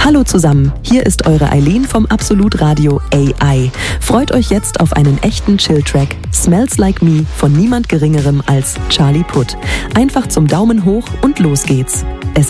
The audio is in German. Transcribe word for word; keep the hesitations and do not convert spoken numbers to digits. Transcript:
Hallo zusammen, hier ist eure Eileen vom Absolut Radio A I. Freut euch jetzt auf einen echten Chill-Track Smells Like Me von niemand Geringerem als Charlie Puth. Einfach zum Daumen hoch und los geht's. Es